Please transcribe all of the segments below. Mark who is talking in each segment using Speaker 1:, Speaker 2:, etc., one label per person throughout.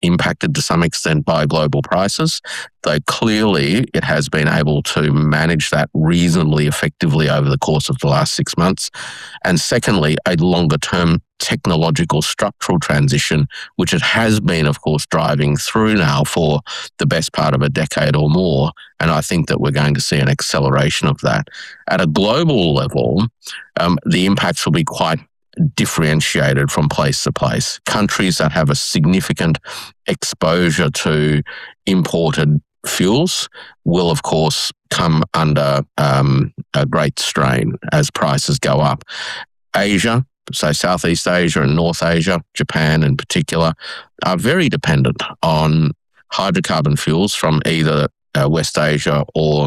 Speaker 1: impacted to some extent by global prices, though clearly it has been able to manage that reasonably effectively over the course of the last 6 months. And secondly, a longer-term technological structural transition, which it has been, of course, driving through now for the best part of a decade or more. And I think that we're going to see an acceleration of that. At a global level, the impacts will be quite differentiated from place to place. Countries that have a significant exposure to imported fuels will, of course, come under a great strain as prices go up. Asia, so Southeast Asia and North Asia, Japan in particular, are very dependent on hydrocarbon fuels from either West Asia or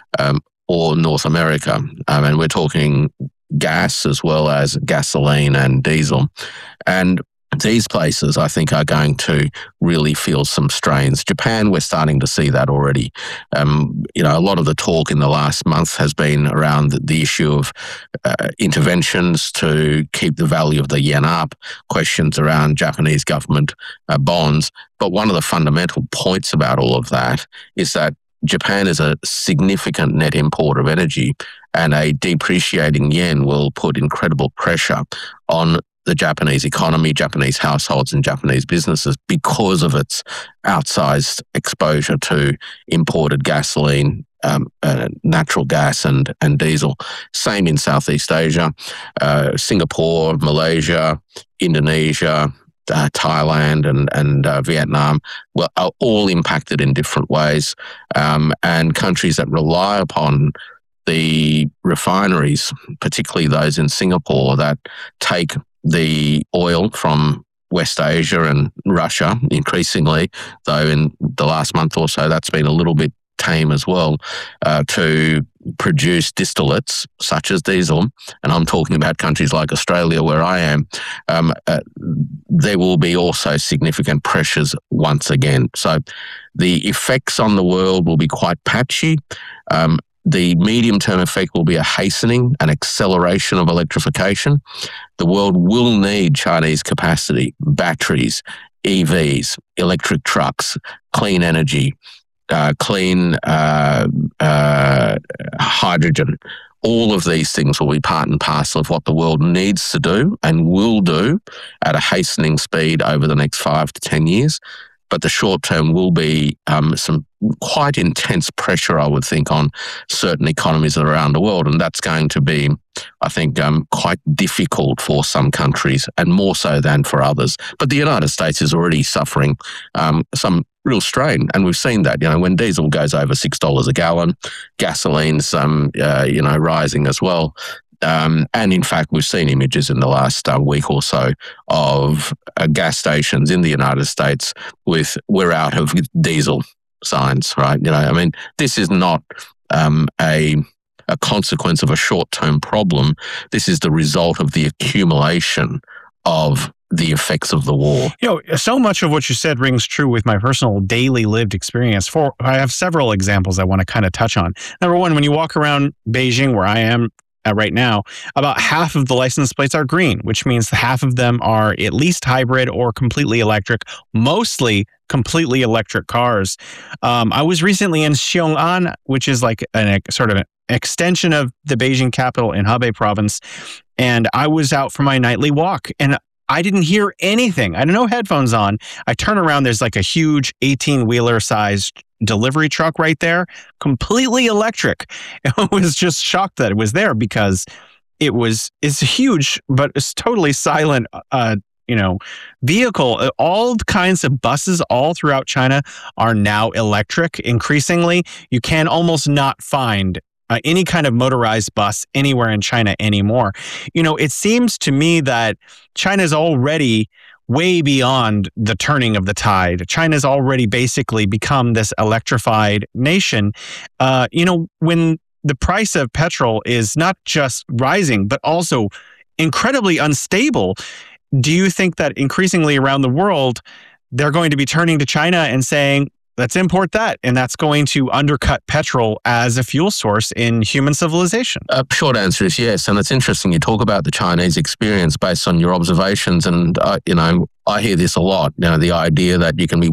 Speaker 1: North America. And we're talking gas as well as gasoline and diesel. And these places, I think, are going to really feel some strains. Japan, we're starting to see that already. A lot of the talk in the last month has been around the issue of interventions to keep the value of the yen up, questions around Japanese government bonds. But one of the fundamental points about all of that is that Japan is a significant net importer of energy, and a depreciating yen will put incredible pressure on the Japanese economy, Japanese households and Japanese businesses because of its outsized exposure to imported gasoline, natural gas and diesel. Same in Southeast Asia, Singapore, Malaysia, Indonesia, Thailand and Vietnam are all impacted in different ways. And countries that rely upon the refineries, particularly those in Singapore that take the oil from West Asia and Russia increasingly, though in the last month or so that's been a little bit tame as well, to produce distillates such as diesel, and I'm talking about countries like Australia where I am, there will be also significant pressures once again. So the effects on the world will be quite patchy. The medium-term effect will be a hastening, an acceleration of electrification. The world will need Chinese capacity, batteries, EVs, electric trucks, clean energy, clean hydrogen. All of these things will be part and parcel of what the world needs to do and will do at a hastening speed over the next 5 to 10 years. But the short term will be some quite intense pressure, I would think, on certain economies around the world. And that's going to be, I think, quite difficult for some countries and more so than for others. But the United States is already suffering some real strain. And we've seen that, when diesel goes over $6 a gallon, gasoline's, rising as well. And in fact, we've seen images in the last week or so of gas stations in the United States with "we're out of diesel" signs, right? This is not a consequence of a short-term problem. This is the result of the accumulation of the effects of the war.
Speaker 2: So much of what you said rings true with my personal daily lived experience. I have several examples I want to kind of touch on. Number one, when you walk around Beijing, where I am right now, about half of the license plates are green, which means half of them are at least hybrid or completely electric, mostly completely electric cars. I was recently in Xiong'an, which is like a sort of an extension of the Beijing capital in Hebei province, and I was out for my nightly walk, and I didn't hear anything. I had no headphones on. I turn around, there's like a huge 18-wheeler sized delivery truck right there, completely electric. I was just shocked that it was there because it's huge, but it's totally silent, vehicle. All kinds of buses all throughout China are now electric. Increasingly, you can almost not find any kind of motorized bus anywhere in China anymore. It seems to me that China's already way beyond the turning of the tide. China's already basically become this electrified nation. When the price of petrol is not just rising, but also incredibly unstable, do you think that increasingly around the world, they're going to be turning to China and saying, let's import that, and that's going to undercut petrol as a fuel source in human civilization?
Speaker 1: Short answer is yes, and it's interesting you talk about the Chinese experience based on your observations, and I hear this a lot. The idea that you can be